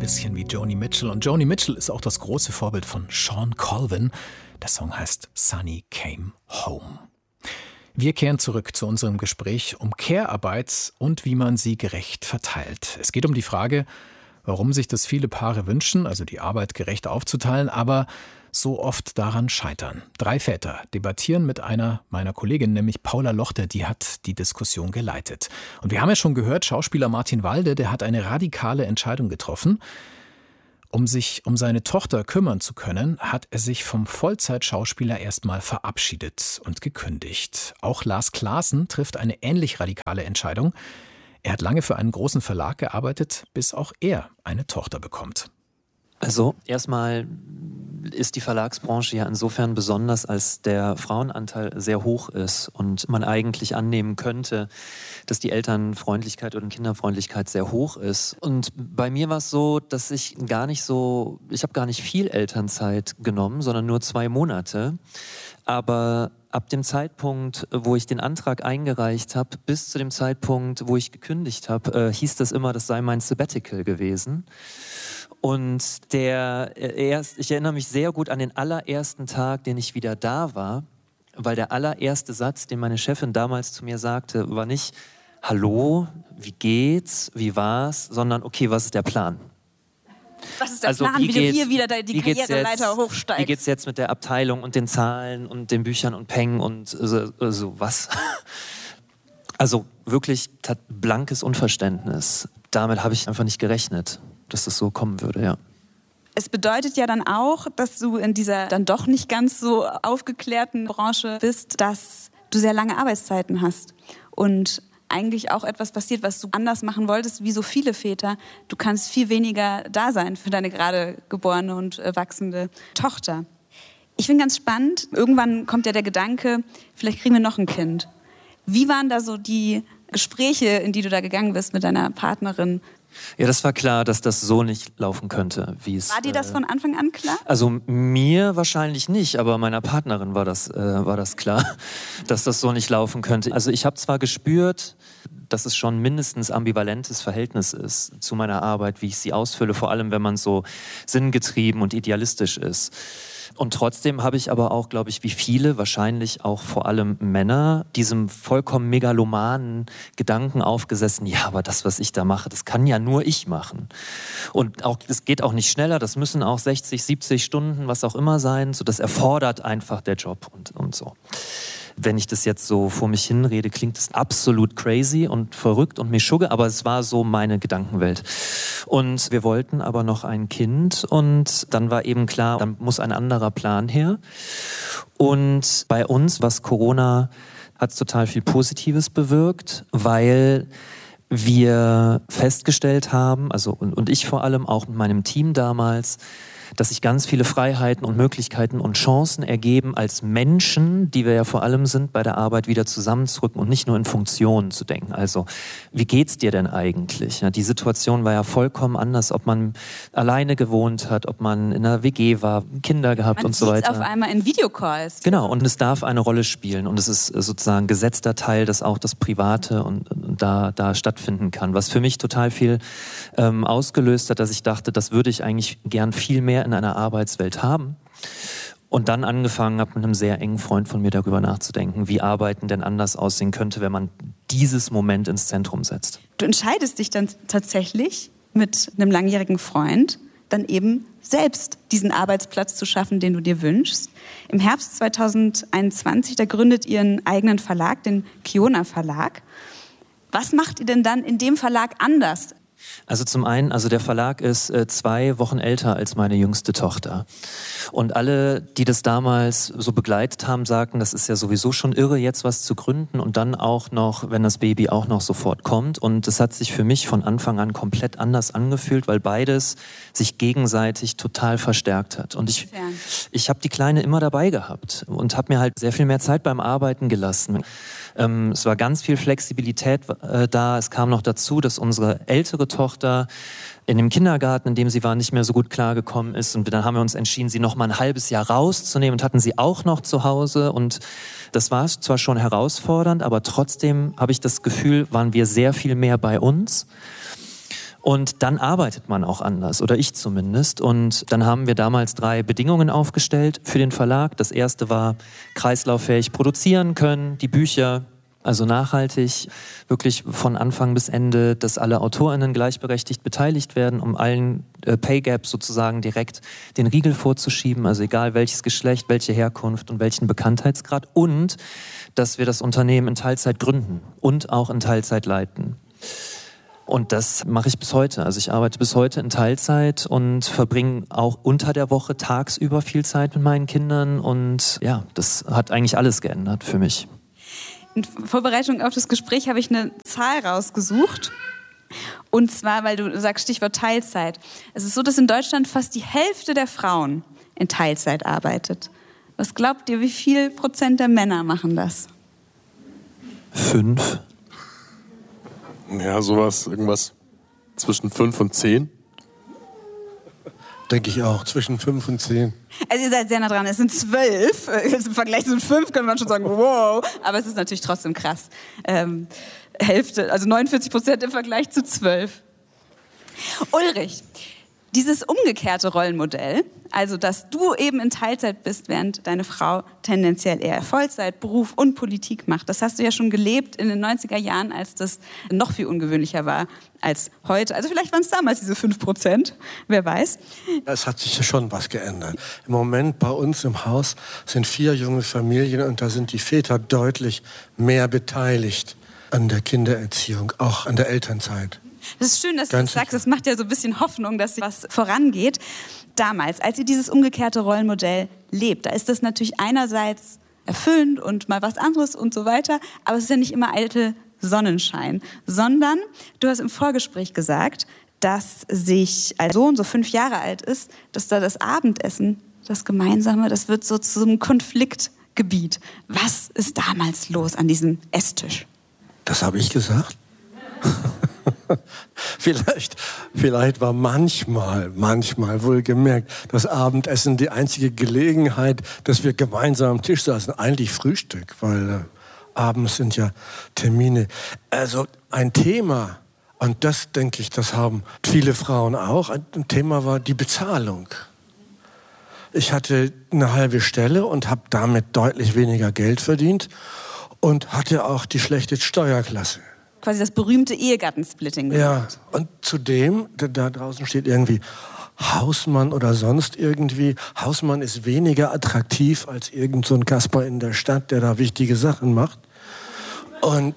bisschen wie Joni Mitchell. Und Joni Mitchell ist auch das große Vorbild von Shawn Colvin. Der Song heißt Sunny Came Home. Wir kehren zurück zu unserem Gespräch um Care-Arbeit und wie man sie gerecht verteilt. Es geht um die Frage, warum sich das viele Paare wünschen, also die Arbeit gerecht aufzuteilen, aber so oft daran scheitern. 3 Väter debattieren mit einer meiner Kolleginnen, nämlich Paula Lochter, die hat die Diskussion geleitet. Und wir haben ja schon gehört, Schauspieler Martin Walde, der hat eine radikale Entscheidung getroffen. Um sich um seine Tochter kümmern zu können, hat er sich vom Vollzeitschauspieler erstmal verabschiedet und gekündigt. Auch Lars Klaassen trifft eine ähnlich radikale Entscheidung. Er hat lange für einen großen Verlag gearbeitet, bis auch er eine Tochter bekommt. Also erstmal ist die Verlagsbranche ja insofern besonders, als der Frauenanteil sehr hoch ist und man eigentlich annehmen könnte, dass die Elternfreundlichkeit oder Kinderfreundlichkeit sehr hoch ist. Und bei mir war es so, dass ich habe gar nicht viel Elternzeit genommen, sondern nur 2 Monate. Aber ab dem Zeitpunkt, wo ich den Antrag eingereicht habe, bis zu dem Zeitpunkt, wo ich gekündigt habe, hieß das immer, das sei mein Sabbatical gewesen. Und ich erinnere mich sehr gut an den allerersten Tag, den ich wieder da war, weil der allererste Satz, den meine Chefin damals zu mir sagte, war nicht, hallo, wie geht's, wie war's, sondern okay, was ist der Plan? Was ist der Plan, wie du hier wieder die Karriereleiter hochsteigst? Wie geht's jetzt mit der Abteilung und den Zahlen und den Büchern und Pengen und so was? Also wirklich blankes Unverständnis. Damit habe ich einfach nicht gerechnet, dass das so kommen würde, ja. Es bedeutet ja dann auch, dass du in dieser dann doch nicht ganz so aufgeklärten Branche bist, dass du sehr lange Arbeitszeiten hast und eigentlich auch etwas passiert, was du anders machen wolltest, wie so viele Väter. Du kannst viel weniger da sein für deine gerade geborene und wachsende Tochter. Ich finde ganz spannend, irgendwann kommt ja der Gedanke, vielleicht kriegen wir noch ein Kind. Wie waren da so die Gespräche, in die du da gegangen bist mit deiner Partnerin? Ja, das war klar, dass das so nicht laufen könnte, wie es. War dir das von Anfang an klar? Also mir wahrscheinlich nicht, aber meiner Partnerin war das klar, dass das so nicht laufen könnte. Also ich habe zwar gespürt, dass es schon mindestens ambivalentes Verhältnis ist zu meiner Arbeit, wie ich sie ausfülle, vor allem wenn man so sinngetrieben und idealistisch ist. Und trotzdem habe ich aber auch, glaube ich, wie viele, wahrscheinlich auch vor allem Männer, diesem vollkommen megalomanen Gedanken aufgesessen, ja, aber das, was ich da mache, das kann ja nur ich machen. Und auch, das geht auch nicht schneller, das müssen auch 60, 70 Stunden, was auch immer sein, so das erfordert einfach der Job und so. Wenn ich das jetzt so vor mich hinrede, klingt es absolut crazy und verrückt und Meschugge, aber es war so meine Gedankenwelt. Und wir wollten aber noch ein Kind und dann war eben klar, dann muss ein anderer Plan her. Und bei uns, was Corona hat total viel Positives bewirkt, weil wir festgestellt haben, also und ich vor allem auch mit meinem Team damals, dass sich ganz viele Freiheiten und Möglichkeiten und Chancen ergeben, als Menschen, die wir ja vor allem sind, bei der Arbeit wieder zusammenzurücken und nicht nur in Funktionen zu denken. Also, wie geht's dir denn eigentlich? Ja, die Situation war ja vollkommen anders, ob man alleine gewohnt hat, ob man in einer WG war, Kinder gehabt und so weiter. Man sieht auf einmal in Videocalls. Genau, und es darf eine Rolle spielen und es ist sozusagen gesetzter Teil, dass auch das Private und da stattfinden kann. Was für mich total viel ausgelöst hat, dass ich dachte, das würde ich eigentlich gern viel mehr in einer Arbeitswelt haben. Und dann angefangen habe, mit einem sehr engen Freund von mir darüber nachzudenken, wie Arbeiten denn anders aussehen könnte, wenn man dieses Moment ins Zentrum setzt. Du entscheidest dich dann tatsächlich mit einem langjährigen Freund, dann eben selbst diesen Arbeitsplatz zu schaffen, den du dir wünschst. Im Herbst 2021, da gründet ihr einen eigenen Verlag, den Kiona Verlag. Was macht ihr denn dann in dem Verlag anders? Also zum einen, der Verlag ist 2 Wochen älter als meine jüngste Tochter. Und alle, die das damals so begleitet haben, sagten, das ist ja sowieso schon irre, jetzt was zu gründen und dann auch noch, wenn das Baby auch noch sofort kommt. Und es hat sich für mich von Anfang an komplett anders angefühlt, weil beides sich gegenseitig total verstärkt hat. Und ich habe die Kleine immer dabei gehabt und habe mir halt sehr viel mehr Zeit beim Arbeiten gelassen. Es war ganz viel Flexibilität da. Es kam noch dazu, dass unsere ältere Tochter in dem Kindergarten, in dem sie war, nicht mehr so gut klargekommen ist. Und dann haben wir uns entschieden, sie noch mal ein halbes Jahr rauszunehmen und hatten sie auch noch zu Hause. Und das war zwar schon herausfordernd, aber trotzdem habe ich das Gefühl, waren wir sehr viel mehr bei uns. Und dann arbeitet man auch anders, oder ich zumindest. Und dann haben wir damals 3 Bedingungen aufgestellt für den Verlag. Das erste war, kreislauffähig produzieren können, die Bücher, also nachhaltig, wirklich von Anfang bis Ende, dass alle AutorInnen gleichberechtigt beteiligt werden, um allen Pay Gaps sozusagen direkt den Riegel vorzuschieben, also egal welches Geschlecht, welche Herkunft und welchen Bekanntheitsgrad. Und dass wir das Unternehmen in Teilzeit gründen und auch in Teilzeit leiten. Und das mache ich bis heute. Also ich arbeite bis heute in Teilzeit und verbringe auch unter der Woche tagsüber viel Zeit mit meinen Kindern. Und ja, das hat eigentlich alles geändert für mich. In Vorbereitung auf das Gespräch habe ich eine Zahl rausgesucht. Und zwar, weil du sagst Stichwort Teilzeit. Es ist so, dass in Deutschland fast die Hälfte der Frauen in Teilzeit arbeitet. Was glaubt ihr, wie viel Prozent der Männer machen das? 5. Ja, irgendwas zwischen 5 und 10. Denke ich auch, zwischen 5 und 10. Also ihr seid sehr nah dran, es sind 12. Im Vergleich zu 5 könnte man schon sagen, wow. Aber es ist natürlich trotzdem krass. Hälfte, also 49% im Vergleich zu 12. Ulrich, dieses umgekehrte Rollenmodell, also dass du eben in Teilzeit bist, während deine Frau tendenziell eher Vollzeit, Beruf und Politik macht. Das hast du ja schon gelebt in den 90er Jahren, als das noch viel ungewöhnlicher war als heute. Also vielleicht waren es damals diese 5%, wer weiß. Es hat sich schon was geändert. Im Moment bei uns im Haus sind 4 junge Familien und da sind die Väter deutlich mehr beteiligt an der Kindererziehung, auch an der Elternzeit. Das ist schön, dass du das sagst. Das macht ja so ein bisschen Hoffnung, dass was vorangeht. Damals, als ihr dieses umgekehrte Rollenmodell lebt, da ist das natürlich einerseits erfüllend und mal was anderes und so weiter, aber es ist ja nicht immer eitel Sonnenschein, sondern du hast im Vorgespräch gesagt, dass sich als Sohn so 5 Jahre alt ist, dass da das Abendessen, das Gemeinsame, das wird so zu einem Konfliktgebiet. Was ist damals los an diesem Esstisch? Das habe ich gesagt. Vielleicht war manchmal wohlgemerkt das Abendessen die einzige Gelegenheit, dass wir gemeinsam am Tisch saßen. Eigentlich Frühstück, weil abends sind ja Termine. Also ein Thema, und das denke ich, das haben viele Frauen auch, ein Thema war die Bezahlung. Ich hatte eine halbe Stelle und habe damit deutlich weniger Geld verdient und hatte auch die schlechte Steuerklasse. Quasi das berühmte Ehegattensplitting gemacht. Ja, und zudem, da draußen steht irgendwie Hausmann oder sonst irgendwie. Hausmann ist weniger attraktiv als irgend so ein Kasper in der Stadt, der da wichtige Sachen macht. Und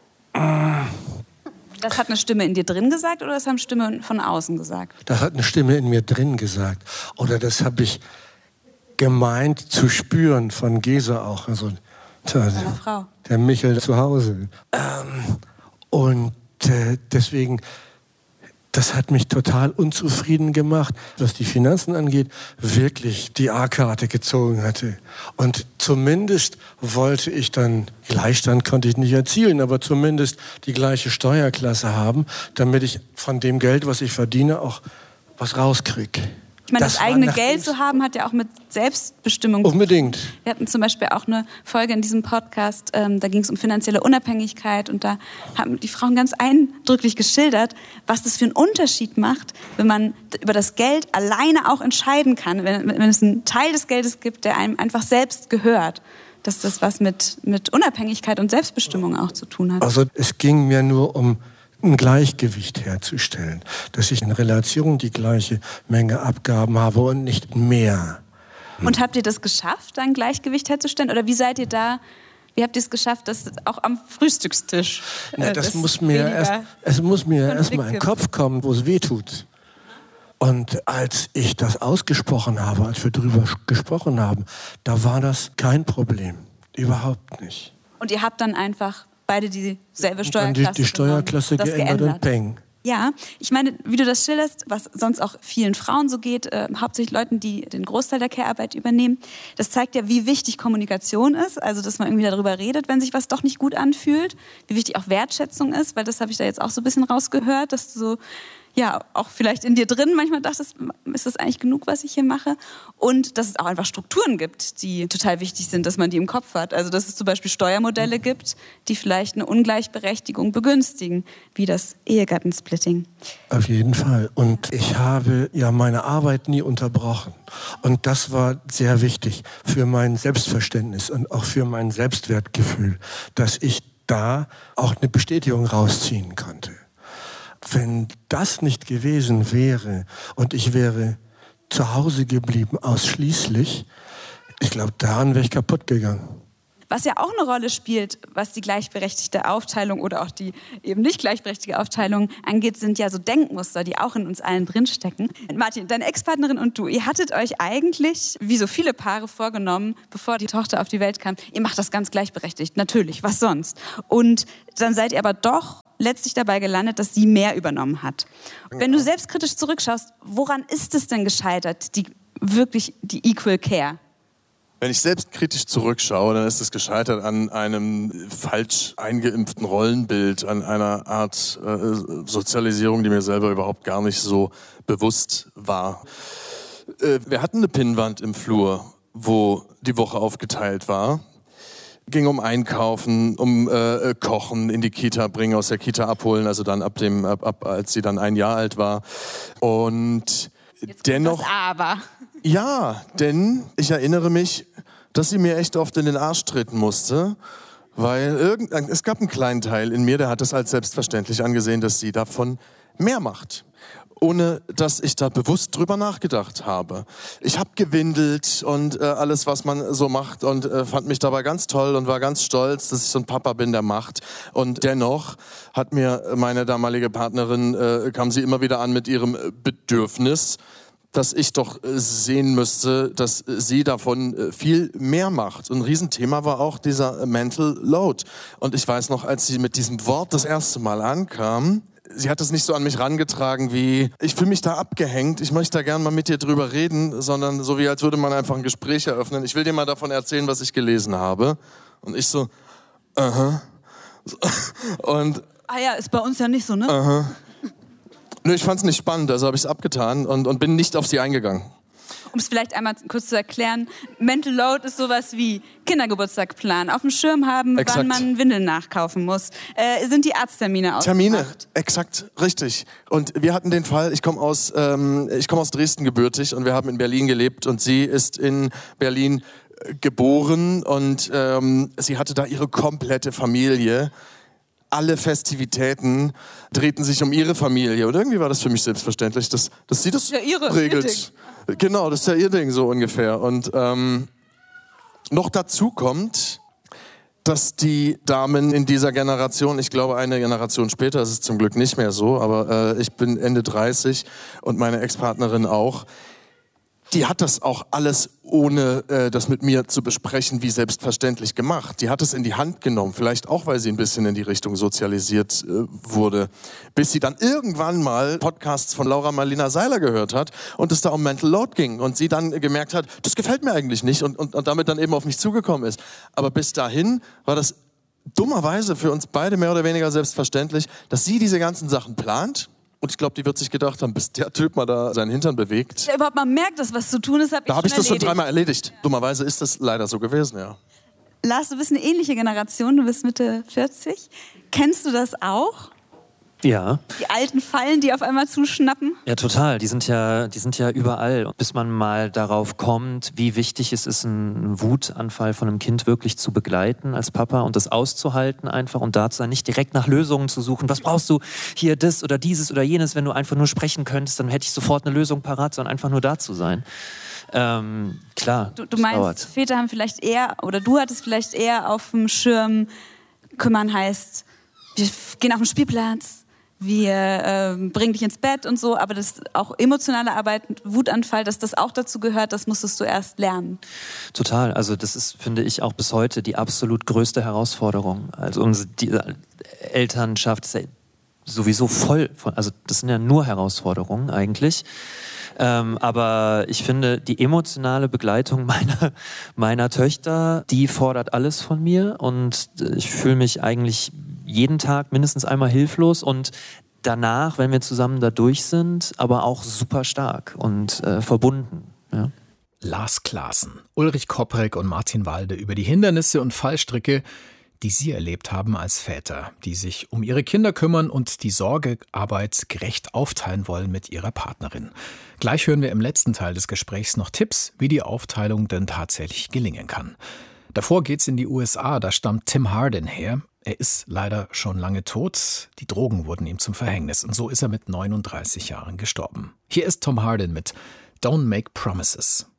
das hat eine Stimme in dir drin gesagt oder das haben Stimmen von außen gesagt? Das hat eine Stimme in mir drin gesagt. Oder das habe ich gemeint zu spüren von Gesa auch. Also, Frau. Der Michel zu Hause. Und deswegen, das hat mich total unzufrieden gemacht, was die Finanzen angeht, wirklich die A-Karte gezogen hatte. Und zumindest wollte ich dann, Gleichstand konnte ich nicht erzielen, aber zumindest die gleiche Steuerklasse haben, damit ich von dem Geld, was ich verdiene, auch was rauskriege. Ich meine, das eigene Geld zu haben, hat ja auch mit Selbstbestimmung unbedingt. Wir hatten zum Beispiel auch eine Folge in diesem Podcast, da ging es um finanzielle Unabhängigkeit und da haben die Frauen ganz eindrücklich geschildert, was das für einen Unterschied macht, wenn man über das Geld alleine auch entscheiden kann, wenn es einen Teil des Geldes gibt, der einem einfach selbst gehört. Dass das was mit Unabhängigkeit und Selbstbestimmung auch zu tun hat. Also es ging mir nur um ein Gleichgewicht herzustellen, dass ich in Relation die gleiche Menge Abgaben habe und nicht mehr. Und habt ihr das geschafft, ein Gleichgewicht herzustellen? Oder wie seid ihr da? Wie habt ihr es geschafft, dass auch am Frühstückstisch? Es muss mir erst mal in den Kopf kommen, wo es weh tut. Und als ich das ausgesprochen habe, als wir darüber gesprochen haben, da war das kein Problem. Überhaupt nicht. Und ihr habt dann einfach beide dieselbe Steuerklasse. Die Steuerklasse geändert und peng. Ja, ich meine, wie du das schilderst, was sonst auch vielen Frauen so geht, hauptsächlich Leuten, die den Großteil der Care-Arbeit übernehmen, das zeigt ja, wie wichtig Kommunikation ist, also dass man irgendwie darüber redet, wenn sich was doch nicht gut anfühlt, wie wichtig auch Wertschätzung ist, weil das habe ich da jetzt auch so ein bisschen rausgehört, dass du so, ja, auch vielleicht in dir drin manchmal dachtest, ist das eigentlich genug, was ich hier mache? Und dass es auch einfach Strukturen gibt, die total wichtig sind, dass man die im Kopf hat. Also dass es zum Beispiel Steuermodelle gibt, die vielleicht eine Ungleichberechtigung begünstigen, wie das Ehegattensplitting. Auf jeden Fall. Und ich habe ja meine Arbeit nie unterbrochen. Und das war sehr wichtig für mein Selbstverständnis und auch für mein Selbstwertgefühl, dass ich da auch eine Bestätigung rausziehen konnte. Wenn das nicht gewesen wäre und ich wäre zu Hause geblieben ausschließlich, ich glaube, daran wäre ich kaputt gegangen. Was ja auch eine Rolle spielt, was die gleichberechtigte Aufteilung oder auch die eben nicht gleichberechtigte Aufteilung angeht, sind ja so Denkmuster, die auch in uns allen drinstecken. Martin, deine Ex-Partnerin und du, ihr hattet euch eigentlich, wie so viele Paare, vorgenommen, bevor die Tochter auf die Welt kam, ihr macht das ganz gleichberechtigt, natürlich, was sonst? Und dann seid ihr aber doch letztlich dabei gelandet, dass sie mehr übernommen hat. Wenn du selbstkritisch zurückschaust, woran ist es denn gescheitert, die Equal Care? Wenn ich selbstkritisch zurückschaue, dann ist es gescheitert an einem falsch eingeimpften Rollenbild, an einer Art Sozialisierung, die mir selber überhaupt gar nicht so bewusst war. Wir hatten eine Pinnwand im Flur, wo die Woche aufgeteilt war. Ging um Einkaufen, um Kochen, in die Kita bringen, aus der Kita abholen, also dann als sie dann 1 Jahr alt war. Und jetzt dennoch. kommt das Aber. Ja, denn ich erinnere mich, dass sie mir echt oft in den Arsch treten musste, weil es gab einen kleinen Teil in mir, der hat es als selbstverständlich angesehen, dass sie davon mehr macht. Ohne dass ich da bewusst drüber nachgedacht habe. Ich habe gewindelt und alles, was man so macht und fand mich dabei ganz toll und war ganz stolz, dass ich so ein Papa bin, der macht. Und dennoch hat mir meine damalige Partnerin, kam sie immer wieder an mit ihrem Bedürfnis, dass ich doch sehen müsste, dass sie davon viel mehr macht. Und ein Riesenthema war auch dieser Mental Load. Und ich weiß noch, als sie mit diesem Wort das erste Mal ankam, sie hat es nicht so an mich rangetragen wie, ich fühle mich da abgehängt, ich möchte da gerne mal mit dir drüber reden, sondern so wie als würde man einfach ein Gespräch eröffnen. Ich will dir mal davon erzählen, was ich gelesen habe. Und ich so, Und ja, ist bei uns ja nicht so, ne? Nö, ich fand's nicht spannend, also habe ich es abgetan und bin nicht auf sie eingegangen. Um es vielleicht einmal kurz zu erklären, Mental Load ist sowas wie Kindergeburtstag planen, auf dem Schirm haben, Exakt. wann man Windeln nachkaufen muss. Sind die Arzttermine ausgemacht? Termine, exakt, richtig. Und wir hatten den Fall, ich komme aus Dresden gebürtig und wir haben in Berlin gelebt und sie ist in Berlin geboren und sie hatte da ihre komplette Familie. Alle Festivitäten drehten sich um ihre Familie. Und irgendwie war das für mich selbstverständlich, dass sie das ja, regelt. Genau, das ist ja ihr Ding so ungefähr. Und noch dazu kommt, dass die Damen in dieser Generation, ich glaube eine Generation später ist es zum Glück nicht mehr so, aber ich bin Ende 30 und meine Ex-Partnerin auch, die hat das auch alles, ohne das mit mir zu besprechen, wie selbstverständlich gemacht. Die hat es in die Hand genommen, vielleicht auch, weil sie ein bisschen in die Richtung sozialisiert wurde, bis sie dann irgendwann mal Podcasts von Laura Marlina Seiler gehört hat und es da um Mental Load ging und sie dann gemerkt hat, das gefällt mir eigentlich nicht und damit dann eben auf mich zugekommen ist. Aber bis dahin war das dummerweise für uns beide mehr oder weniger selbstverständlich, dass sie diese ganzen Sachen plant. Und ich glaube, die wird sich gedacht haben, bis der Typ mal da seinen Hintern bewegt. Ja, überhaupt mal merkt, dass was zu tun ist, Da habe ich das schon 3-mal erledigt. Dummerweise ist das leider so gewesen, ja. Lars, du bist eine ähnliche Generation, du bist Mitte 40. Kennst du das auch? Ja. Die alten Fallen, die auf einmal zuschnappen? Ja, total. Die sind ja überall. Bis man mal darauf kommt, wie wichtig es ist, einen Wutanfall von einem Kind wirklich zu begleiten als Papa und das auszuhalten einfach und da zu sein, nicht direkt nach Lösungen zu suchen. Was brauchst du hier, das oder dieses oder jenes? Wenn du einfach nur sprechen könntest, dann hätte ich sofort eine Lösung parat, sondern einfach nur da zu sein. Klar. Du meinst, dauert. Väter haben vielleicht eher, oder du hattest vielleicht eher auf dem Schirm, kümmern heißt, wir gehen auf den Spielplatz, wir bringen dich ins Bett und so, aber das auch emotionale Arbeit, Wutanfall, dass das auch dazu gehört, das musstest du erst lernen. Total, also das ist, finde ich, auch bis heute die absolut größte Herausforderung. Also die Elternschaft ist ja sowieso voll von, also das sind ja nur Herausforderungen eigentlich. Aber ich finde, die emotionale Begleitung meiner Töchter, die fordert alles von mir und ich fühle mich eigentlich jeden Tag mindestens einmal hilflos und danach, wenn wir zusammen da durch sind, aber auch super stark und verbunden. Ja. Lars Klaassen, Ulrich Koprek und Martin Walde über die Hindernisse und Fallstricke, die sie erlebt haben als Väter, die sich um ihre Kinder kümmern und die Sorgearbeit gerecht aufteilen wollen mit ihrer Partnerin. Gleich hören wir im letzten Teil des Gesprächs noch Tipps, wie die Aufteilung denn tatsächlich gelingen kann. Davor geht's in die USA, da stammt Tim Hardin her. Er ist leider schon lange tot. Die Drogen wurden ihm zum Verhängnis und so ist er mit 39 Jahren gestorben. Hier ist Tom Hardin mit Don't Make Promises.